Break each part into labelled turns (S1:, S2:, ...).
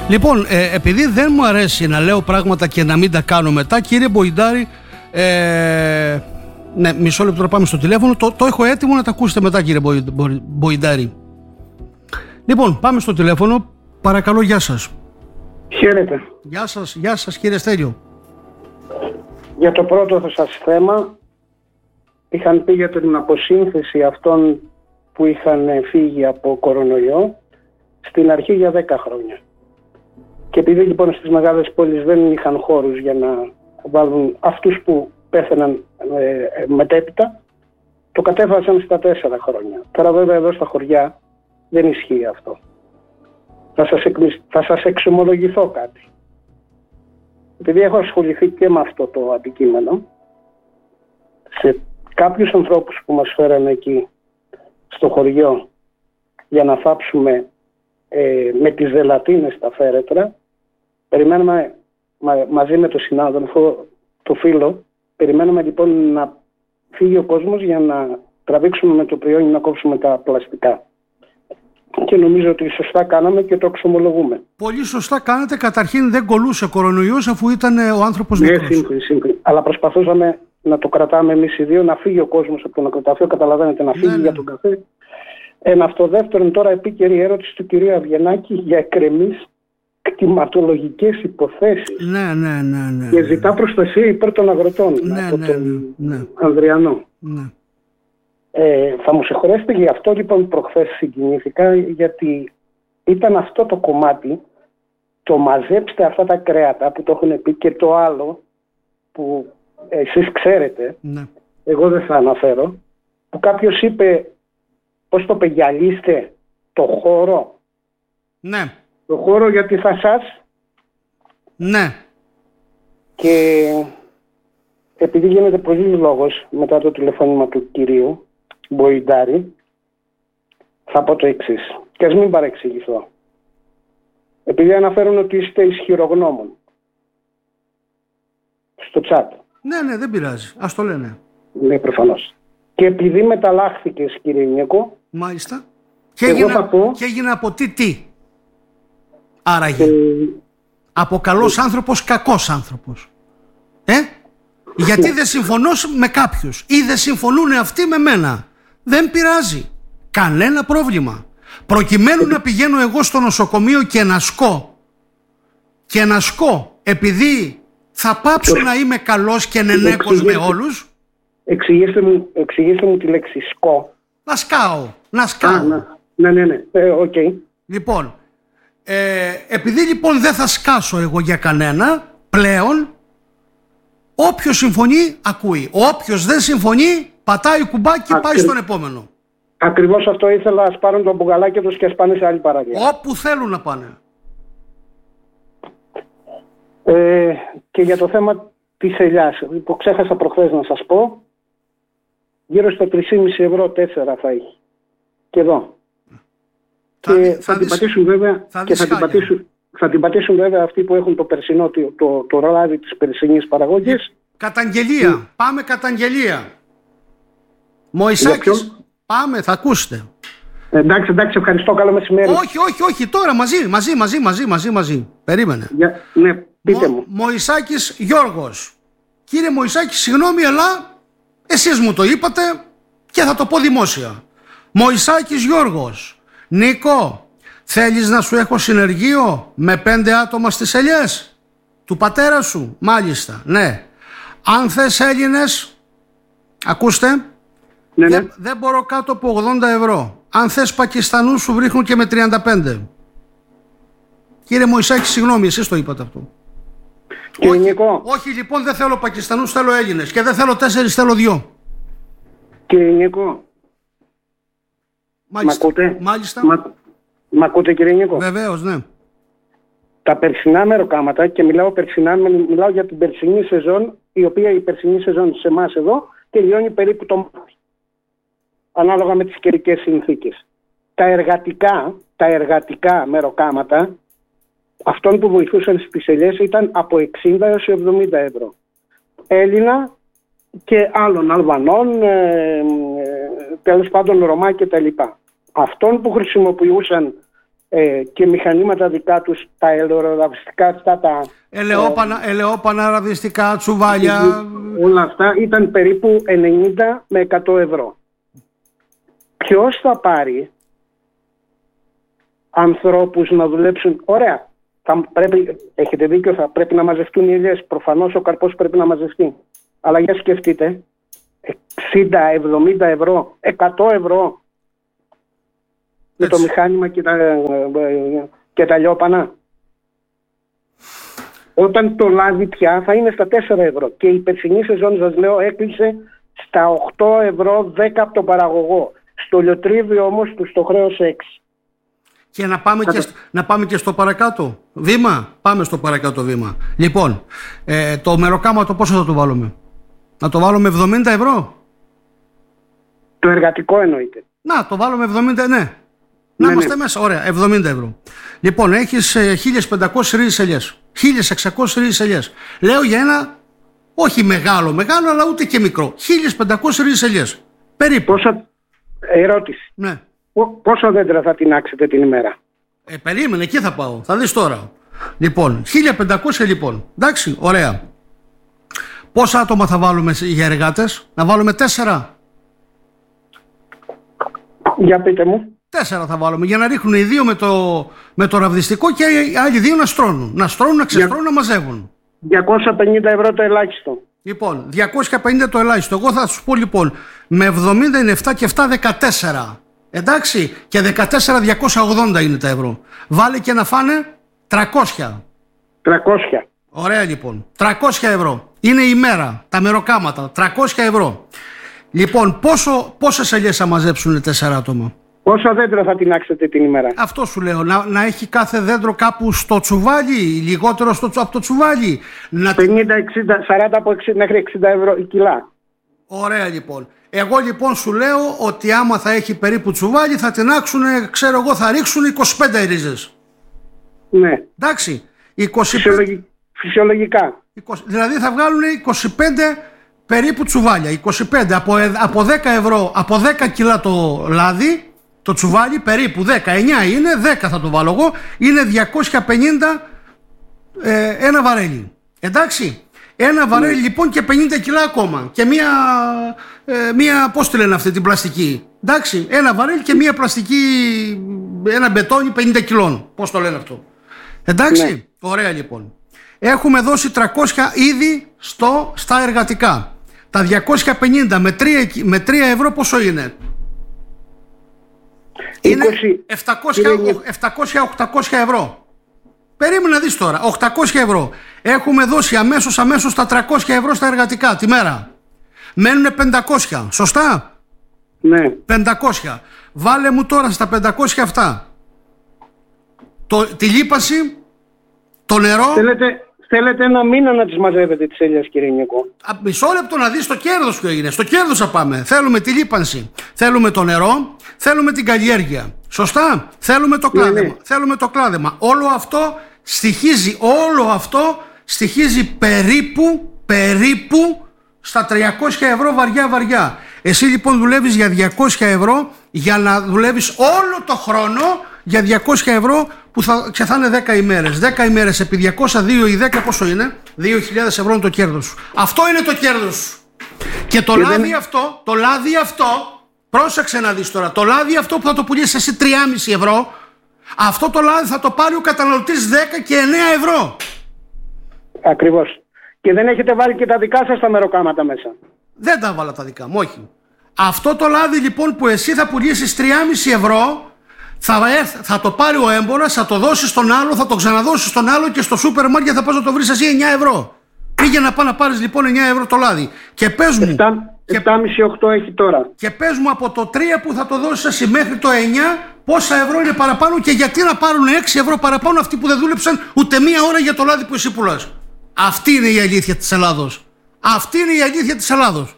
S1: Λοιπόν, επειδή δεν μου αρέσει να λέω πράγματα και να μην τα κάνω μετά, κύριε Μποϊντάρη, ναι, μισό λεπτό να πάμε στο τηλέφωνο. Το έχω έτοιμο να τα ακούσετε μετά, κύριε Μποϊντάρη. Λοιπόν, πάμε στο τηλέφωνο. Παρακαλώ, γεια σας.
S2: Χαίρετε.
S1: Γεια σας κύριε Στέλιο.
S2: Για το πρώτο σας θέμα, είχαν πει για την αποσύνθεση αυτών που είχαν φύγει από κορονοϊό στην αρχή για 10 χρόνια. Και επειδή λοιπόν στις μεγάλες πόλεις δεν είχαν χώρους για να βάλουν αυτούς που πέθαιναν μετέπειτα, το κατέβασαν στα 4 χρόνια. Τώρα βέβαια εδώ στα χωριά δεν ισχύει αυτό. Θα σας εξομολογηθώ κάτι. Επειδή έχω ασχοληθεί και με αυτό το αντικείμενο, σε κάποιους ανθρώπους που μας φέρανε εκεί στο χωριό για να θάψουμε με τις ζελατίνες τα φέρετρα, περιμένουμε μαζί με τον συνάδελφο, το φίλο, περιμένουμε λοιπόν να φύγει ο κόσμος για να τραβήξουμε με το πριόνι να κόψουμε τα πλαστικά. Και νομίζω ότι σωστά κάναμε και το εξομολογούμε.
S1: Πολύ σωστά κάνατε. Καταρχήν δεν κολούσε κορονοϊός αφού ήταν ο άνθρωπος νεκρός.
S2: Ναι, σύμφωνοι. Αλλά προσπαθούσαμε να το κρατάμε εμείς οι δύο, να φύγει ο κόσμος από το νεκροταφείο, καταλαβαίνετε, να φύγει για τον καφέ. Ένα αυτό. Δεύτερον, τώρα επίκαιρη ερώτηση του κυρίου Αβγενάκη για εκκρεμείς κτηματολογικές υποθέσεις.
S1: Ναι.
S2: Και ζητά προστασία υπέρ των αγροτών από τον Ανδριανό.
S1: Ναι.
S2: Θα μου συγχωρέσετε γι' αυτό λοιπόν προχθές συγκινήθηκα, γιατί ήταν αυτό το κομμάτι, το μαζέψτε αυτά τα κρέατα που το έχουν πει, και το άλλο που εσείς ξέρετε, εγώ δεν θα αναφέρω, που κάποιος είπε, πώς το πεγιαλίστε, το χώρο.
S1: Ναι.
S2: Το χώρο γιατί θα σας.
S1: Ναι.
S2: Και επειδή γίνεται πολύ λόγος μετά το τηλεφώνημα του κυρίου Μποϊντάρη, θα πω το εξής, και ας μην παρεξηγηθώ. Επειδή αναφέρουν ότι είστε ισχυρογνώμων στο chat.
S1: Ναι, δεν πειράζει. Ας το λένε.
S2: Ναι, προφανώς. Και επειδή μεταλλάχθηκες, κύριε Νίκο.
S1: Μάλιστα. Και έγινε από τι. Άραγε. Από καλός άνθρωπος, κακός άνθρωπος. Γιατί δεν συμφωνώ με κάποιους ή δεν συμφωνούν αυτοί με μένα. Δεν πειράζει. Κανένα πρόβλημα. Προκειμένου να πηγαίνω εγώ στο νοσοκομείο και να σκώ επειδή θα πάψω να είμαι καλός και νενέκος με όλους.
S2: Εξηγήστε μου τη λέξη σκώ.
S1: Να σκάω.
S2: Ναι. Οκ.
S1: Λοιπόν, επειδή λοιπόν δεν θα σκάσω εγώ για κανένα πλέον, όποιος συμφωνεί ακούει. Όποιος δεν συμφωνεί πατάει κουμπάκι και πάει στον επόμενο.
S2: Ακριβώς αυτό ήθελα. Ας πάρουν το μπουγαλάκι τους και ας πάνε σε άλλη παραλία.
S1: Όπου θέλουν να πάνε.
S2: Και για το θέμα της ελιάς, που ξέχασα προχθές να σας πω, γύρω στα 3,5 ευρώ 4 θα έχει. Και εδώ. Θα την πατήσουν βέβαια. Θα την πατήσουν βέβαια αυτοί που έχουν το περσινό, το ρολάδι της περσινής παραγωγής.
S1: Καταγγελία. Πάμε καταγγελία. Μωυσάκης. Πάμε, θα ακούσετε.
S2: Εντάξει, ευχαριστώ, καλό μεσημέρι.
S1: Όχι, τώρα μαζί. Περίμενε.
S2: Ναι, πείτε μου.
S1: Μωυσάκης Γιώργος. Κύριε Μωυσάκη, συγγνώμη, αλλά εσείς μου το είπατε και θα το πω δημόσια. Μωυσάκης Γιώργος. Νίκο, θέλεις να σου έχω συνεργείο με 5 άτομα στις ελιές του πατέρα σου? Μάλιστα, ναι. Αν θες Έλληνες, ακούστε,
S2: ναι.
S1: Δεν μπορώ κάτω από 80 ευρώ. Αν θες Πακιστανούς σου βρίσκουν και με 35. Κύριε Μωυσάκη, συγγνώμη, εσείς το είπατε αυτό. Όχι, λοιπόν, δεν θέλω Πακιστανούς, θέλω Έλληνες. Και δεν θέλω 4, θέλω 2.
S2: Κύριε Νίκο,
S1: Μάλιστα.
S2: Μ' ακούτε, κύριε Νίκο?
S1: Βεβαίως, ναι.
S2: Τα περσινά μεροκάματα, και μιλάω για την περσινή σεζόν, η οποία η περσινή σεζόν σε εμάς εδώ τελειώνει περίπου το Μάρτιο, ανάλογα με τις καιρικές συνθήκες. Τα εργατικά μεροκάματα αυτών που βοηθούσαν στις ελιές ήταν από 60 έως 70 ευρώ. Έλληνα και άλλων Αλβανών, τέλος πάντων Ρωμά κτλ. Αυτών που χρησιμοποιούσαν και μηχανήματα δικά τους, τα ελαιοραδιστικά αυτά, τα
S1: ελαιόπανα, ραδιστικά, τσουβάλια.
S2: Όλα αυτά ήταν περίπου 90 με 100 ευρώ. Ποιος θα πάρει ανθρώπους να δουλέψουν? Ωραία, έχετε δίκιο, θα πρέπει να μαζευτούν οι ελιές. Προφανώς ο καρπός πρέπει να μαζευτεί. Αλλά για σκεφτείτε, 60, 70 ευρώ, 100 ευρώ με το μηχάνημα και τα λιόπανα. Όταν το λάδι πια θα είναι στα 4 ευρώ. Και η περσινή σεζόν, σας λέω, έκλεισε στα 8 ευρώ 10 από τον παραγωγό. Στο λιοτρίβιο όμως τους το χρέωσε 6.
S1: Και να πάμε και στο παρακάτω βήμα. Πάμε στο παρακάτω βήμα. Λοιπόν, το μεροκάματο πόσο θα το βάλουμε? Να το βάλουμε 70 ευρώ?
S2: Το εργατικό εννοείται.
S1: Να, το βάλουμε 70, ναι. Να είμαστε μέσα, ωραία, 70 ευρώ. Λοιπόν, έχεις 1500 ρίζες ελιές, 1600 ρίζες ελιές. Λέω για ένα, όχι μεγάλο, αλλά ούτε και μικρό. 1500 ρίζες ελιές. Περίπου.
S2: Ερώτηση.
S1: Ναι.
S2: Πόσα δέντρα θα τινάξετε την ημέρα?
S1: Περίμενε, εκεί θα πάω. Θα δεις τώρα. Λοιπόν, 1500 λοιπόν. Εντάξει, ωραία. Πόσα άτομα θα βάλουμε για εργάτες? Να βάλουμε 4.
S2: Για πείτε μου.
S1: 4 θα βάλουμε, για να ρίχνουν οι 2 με το ραβδιστικό και οι άλλοι 2 να στρώνουν. Να στρώνουν, να ξεστρώνουν, να μαζεύουν.
S2: 250 ευρώ το ελάχιστο.
S1: Λοιπόν, 250 το ελάχιστο. Εγώ θα σου πω λοιπόν, με 70 είναι 7 και 7 14. Εντάξει, και 14 280 είναι τα ευρώ. Βάλε και να φάνε 300.
S2: 300.
S1: Ωραία λοιπόν. 300 ευρώ. Είναι η μέρα, τα μεροκάματα. 300 ευρώ. Λοιπόν, πόσες ελιές θα μαζέψουν 4 άτομα?
S2: Πόσα δέντρα θα τινάξετε την ημέρα?
S1: Αυτό σου λέω. Να έχει κάθε δέντρο κάπου στο τσουβάλι, λιγότερο από το τσουβάλι.
S2: 50, 60, 40 από 60 μέχρι 60 ευρώ η κιλά.
S1: Ωραία λοιπόν. Εγώ λοιπόν σου λέω ότι άμα θα έχει περίπου τσουβάλι θα τινάξουν, ξέρω εγώ, θα ρίξουν 25 ρίζες.
S2: Ναι.
S1: Εντάξει. 25...
S2: Φυσιολογικά.
S1: 20... Δηλαδή θα βγάλουν 25 περίπου τσουβάλια. 25 από 10 ευρώ, από 10 κιλά το λάδι, το τσουβάλι, περίπου 19 είναι, 10 θα το βάλω εγώ, είναι 250 ένα βαρέλι. Εντάξει. Ένα βαρέλι λοιπόν και 50 κιλά ακόμα. Και μία πώς τη λένε αυτή την πλαστική? Εντάξει. Ένα βαρέλι και μία πλαστική, ένα μπετόνι 50 κιλών. Πώς το λένε αυτό? Εντάξει. Ναι. Ωραία λοιπόν. Έχουμε δώσει 300 ήδη στα εργατικά. Τα 250 με 3 ευρώ πόσο είναι?
S2: 20,
S1: είναι 700-800 ευρώ. Περίμενε να δεις τώρα. 800 ευρώ. Έχουμε δώσει αμέσως τα 300 ευρώ στα εργατικά τη μέρα. Μένουν 500. Σωστά?
S2: Ναι.
S1: 500. Βάλε μου τώρα στα 500 αυτά τη λίπαση, το νερό.
S2: Θέλετε ένα μήνα να τις μαζεύετε τις ελιές, κύριε Νίκο?
S1: Μισό λεπτό να δεις το κέρδος που έγινε. Στο κέρδος θα πάμε. Θέλουμε τη λίπανση, θέλουμε το νερό, θέλουμε την καλλιέργεια. Σωστά? Θέλουμε το κλάδεμα. Ναι. Θέλουμε το κλάδεμα. Όλο αυτό στοιχίζει περίπου στα 300 ευρώ βαριά. Εσύ λοιπόν δουλεύεις για 200 ευρώ για να δουλεύεις όλο το χρόνο για 200 ευρώ που θα είναι 10 ημέρες. 10 ημέρες επί 202 ή 10 πόσο είναι? 2.000 ευρώ είναι το κέρδος σου. Αυτό είναι το κέρδος σου. Και το λάδι αυτό, πρόσεξε να δεις τώρα, το λάδι αυτό που θα το πουλήσεις εσύ 3,5 ευρώ, αυτό το λάδι θα το πάρει ο καταναλωτής 10 και 9 ευρώ.
S2: Ακριβώς. Και δεν έχετε βάλει και τα δικά σας τα μεροκάματα μέσα?
S1: Δεν τα βάλα τα δικά μου, όχι. Αυτό το λάδι λοιπόν που εσύ θα πουλήσεις 3,5 ευρώ, θα το πάρει ο έμπορας, θα το δώσει στον άλλο, θα το ξαναδώσει στον άλλο και στο σούπερ μάρκετ θα πας να το βρεις εσύ 9 ευρώ. Πήγε να πάει να πάρεις λοιπόν 9 ευρώ το λάδι. Και πες μου...
S2: 7,5-8 έχει τώρα.
S1: Και πες μου από το 3 που θα το δώσεις εσύ μέχρι το 9, πόσα ευρώ είναι παραπάνω και γιατί να πάρουν 6 ευρώ παραπάνω αυτοί που δεν δούλεψαν ούτε μία ώρα για το λάδι που εσύ πουλάς. Αυτή είναι η αλήθεια της Ελλάδος. Αυτή είναι η αλήθεια της Ελλάδος.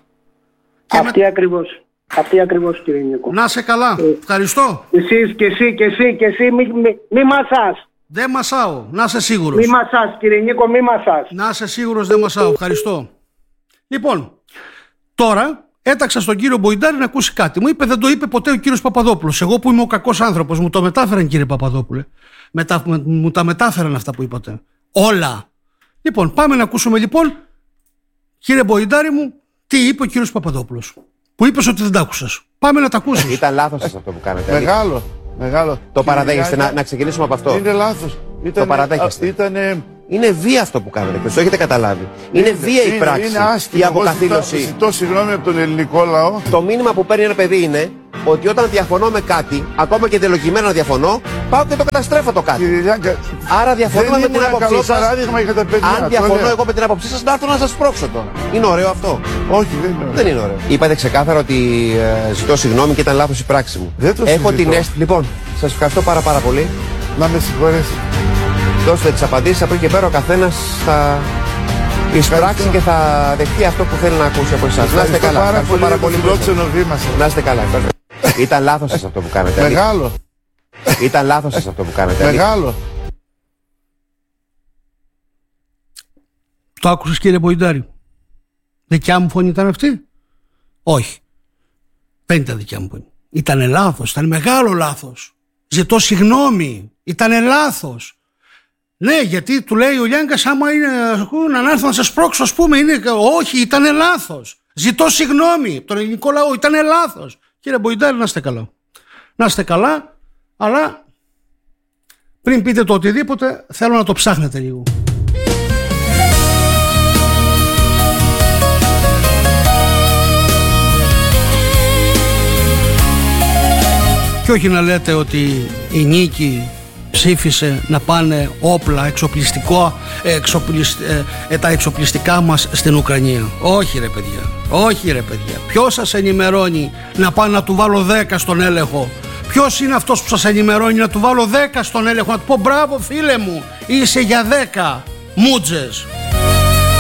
S2: Αυτή ακριβώς, κύριε Νίκο.
S1: Να σε καλά. Ευχαριστώ.
S2: Εσείς και εσύ μη μασάς.
S1: Δεν μασάω. Να είσαι σίγουρος.
S2: Μη μασάς, κύριε Νίκο, μη μασάς.
S1: Να είσαι σίγουρος, δεν μασάω. Ευχαριστώ. Λοιπόν, τώρα έταξα στον κύριο Μποϊντάρη να ακούσει κάτι. Μου είπε, δεν το είπε ποτέ ο κύριος Παπαδόπουλος. Εγώ που είμαι ο κακός άνθρωπος, μου το μετάφεραν, κύριε Παπαδόπουλε. Μου τα μετάφεραν αυτά που είπατε. Όλα. Λοιπόν, πάμε να ακούσουμε λοιπόν, κύριε Μποϊντάρη μου, τι είπε ο κύριος Παπαδόπουλος. Που είπες ότι δεν τα άκουσες. Πάμε να τα ακούσεις.
S3: Ήταν λάθος αυτό που κάνετε.
S4: Μεγάλο.
S3: Το παραδέχεστε, να ξεκινήσουμε από αυτό.
S4: Είναι λάθος.
S3: Το παραδέχεστε. Είναι βία αυτό που κάνετε και το έχετε καταλάβει. Είναι βία η πράξη, η αποκαθήλωση.
S4: Ζητώ συγγνώμη από τον ελληνικό λαό.
S3: Το μήνυμα που παίρνει ένα παιδί είναι ότι όταν διαφωνώ με κάτι, ακόμα και τελογημένα να διαφωνώ, πάω και το καταστρέφω το κάτι. Άρα διαφωνούμε με την άποψή σας. Αν διαφωνώ εγώ με την άποψή σας, να έρθω να σας σπρώξω τώρα. Είναι ωραίο αυτό?
S4: Όχι,
S3: δεν είναι ωραίο. Είπατε ξεκάθαρα ότι ζητώ συγγνώμη και ήταν λάθος η πράξη μου.
S4: Έχω την αίσθηση.
S3: Λοιπόν, σας ευχαριστώ πάρα πολύ.
S4: Να με συγχωρέσετε.
S3: Δώστε τις απαντήσεις, από εκεί και πέρα ο καθένας θα εισπράξει και θα δεχτεί αυτό που θέλει να ακούσει από εσάς. Να είστε καλά.
S4: Πάρα πολύ.
S3: Να είστε καλά. Ήταν λάθος σας αυτό που κάνετε.
S4: Μεγάλο.
S3: Ήταν λάθος σας αυτό που κάνετε.
S4: Μεγάλο.
S1: Το άκουσες, κύριε Μποϊντάρη? Δικιά μου φωνή ήταν αυτή? Όχι. Δεν ήταν δικιά μου φωνή. Ήτανε λάθος, ήταν μεγάλο λάθος. Ζητώ συγγνώμη. Ήτανε λάθος. Ναι, γιατί του λέει ο Λιάγκας, άμα είναι να έρθω να σας πρόξω, ας πούμε, είναι. Όχι, ήτανε λάθος. Ζητώ συγγνώμη από τον ελληνικό λαό, ήτανε λάθος. Κύριε Μποϊντάρη, να είστε καλά. Να είστε καλά, αλλά πριν πείτε το οτιδήποτε, θέλω να το ψάχνετε λίγο. Και όχι να λέτε ότι η Νίκη ψήφισε να πάνε όπλα, τα εξοπλιστικά μας στην Ουκρανία. Όχι ρε παιδιά, όχι ρε παιδιά. Ποιος σας ενημερώνει να πάω να του βάλω 10 στον έλεγχο? Ποιος είναι αυτός που σας ενημερώνει να του βάλω 10 στον έλεγχο? Να του πω μπράβο φίλε μου, είσαι για 10 μούτζες.